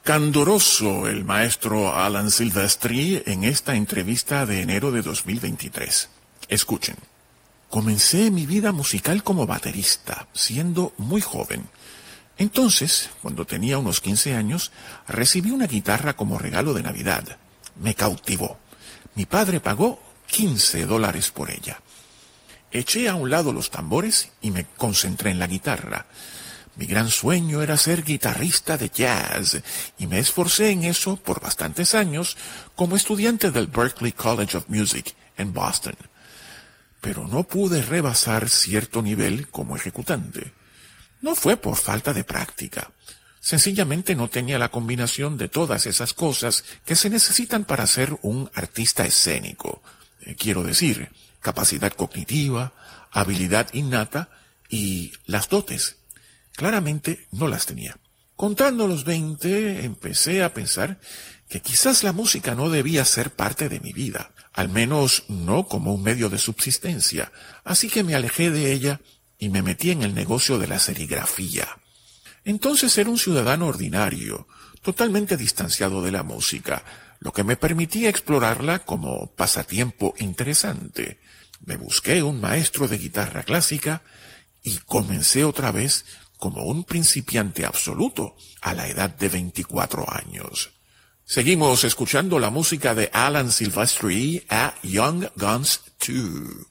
Candoroso el maestro Alan Silvestri en esta entrevista de enero de 2023. Escuchen. Comencé mi vida musical como baterista, siendo muy joven. Entonces, cuando tenía unos 15 años, recibí una guitarra como regalo de Navidad. Me cautivó. Mi padre pagó $15 por ella. Eché a un lado los tambores y me concentré en la guitarra. Mi gran sueño era ser guitarrista de jazz y me esforcé en eso por bastantes años como estudiante del Berklee College of Music en Boston. Pero no pude rebasar cierto nivel como ejecutante. No fue por falta de práctica. Sencillamente no tenía la combinación de todas esas cosas que se necesitan para ser un artista escénico. Quiero decir, capacidad cognitiva, habilidad innata y las dotes. Claramente no las tenía. Contando los 20, empecé a pensar que quizás la música no debía ser parte de mi vida, al menos no como un medio de subsistencia, así que me alejé de ella y me metí en el negocio de la serigrafía. Entonces era un ciudadano ordinario, totalmente distanciado de la música, lo que me permitía explorarla como pasatiempo interesante. Me busqué un maestro de guitarra clásica y comencé otra vez como un principiante absoluto a la edad de 24 años. Seguimos escuchando la música de Alan Silvestri a Young Guns 2.